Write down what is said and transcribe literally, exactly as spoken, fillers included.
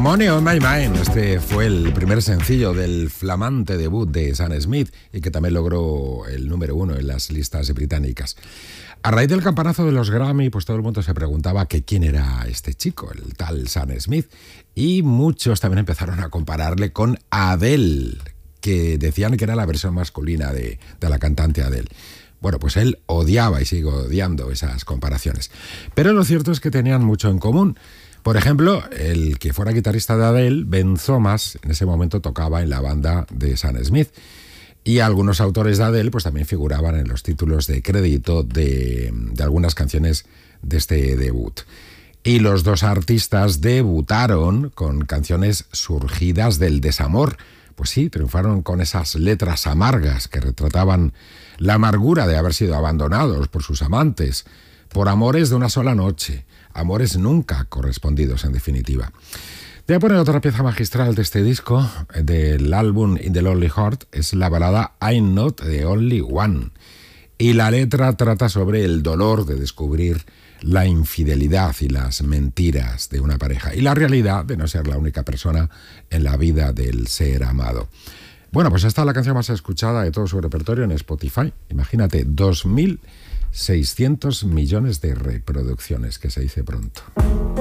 Money on My Mind, este fue el primer sencillo del flamante debut de Sam Smith y que también logró el número uno en las listas británicas. A raíz del campanazo de los Grammy, pues todo el mundo se preguntaba que quién era este chico, el tal Sam Smith, y muchos también empezaron a compararle con Adele, que decían que era la versión masculina de, de la cantante Adele. Bueno, pues él odiaba y sigue odiando esas comparaciones. Pero lo cierto es que tenían mucho en común. Por ejemplo, el que fuera guitarrista de Adele, Ben Thomas, en ese momento tocaba en la banda de Sam Smith. Y algunos autores de Adele pues también figuraban en los títulos de crédito de, de algunas canciones de este debut. Y los dos artistas debutaron con canciones surgidas del desamor. Pues sí, triunfaron con esas letras amargas que retrataban la amargura de haber sido abandonados por sus amantes, por amores de una sola noche, amores nunca correspondidos en definitiva. Voy a poner otra pieza magistral de este disco, del álbum In the Lonely Heart, es la balada I'm Not the Only One. Y la letra trata sobre el dolor de descubrir la infidelidad y las mentiras de una pareja y la realidad de no ser la única persona en la vida del ser amado. Bueno, pues esta es la canción más escuchada de todo su repertorio en Spotify. Imagínate, dos mil seiscientos millones de reproducciones, que se dice pronto.